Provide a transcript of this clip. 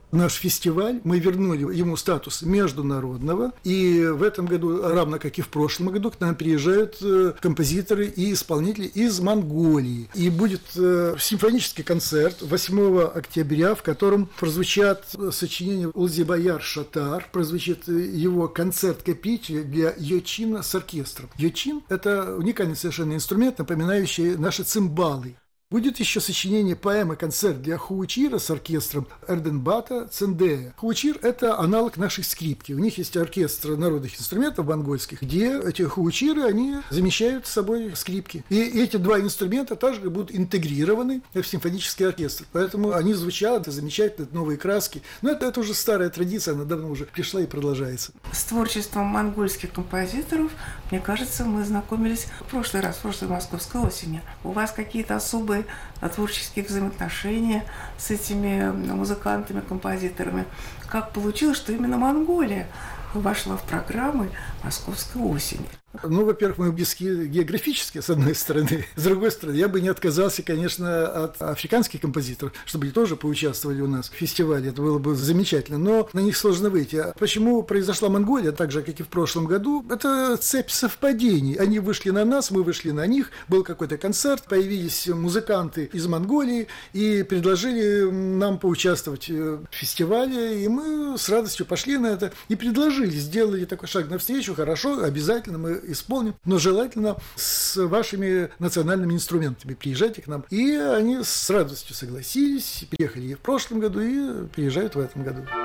Наш фестиваль, мы вернули ему статус международного, и в этом году, равно как и в прошлом году, к нам приезжают композиторы и исполнители из Монголии. И будет симфонический концерт 8 октября, в котором прозвучат сочинения Улзибаяр Шатар, прозвучит его концерт капичи для йочина с оркестром. Йочин – это уникальный совершенно инструмент, напоминающий наши цимбалы. Будет еще сочинение поэмы-концерт для хуучира с оркестром Эрденбата Цендея. Хуучир – это аналог нашей скрипки. У них есть оркестр народных инструментов монгольских, где эти хуучиры, они замещают собой скрипки. И эти два инструмента также будут интегрированы в симфонический оркестр. Поэтому они звучат, замечательно, новые краски. Но это уже старая традиция, она давно уже пришла и продолжается. С творчеством монгольских композиторов, мне кажется, мы знакомились в прошлый московской осени. У вас какие-то особые творческие взаимоотношения с этими музыкантами, композиторами. Как получилось, что именно Монголия вошла в программы «Московской осени»? Ну, во-первых, мы близки географически, с одной стороны. С другой стороны, я бы не отказался, конечно, от африканских композиторов, чтобы они тоже поучаствовали у нас в фестивале. Это было бы замечательно, но на них сложно выйти. А почему произошла Монголия, так же, как и в прошлом году? Это цепь совпадений. Они вышли на нас, мы вышли на них. Был какой-то концерт, появились музыканты из Монголии и предложили нам поучаствовать в фестивале. И мы с радостью пошли на это и предложили, сделали такой шаг навстречу. Хорошо, обязательно мы исполним, но желательно с вашими национальными инструментами. Приезжайте к нам. И они с радостью согласились, приехали и в прошлом году, и приезжают в этом году.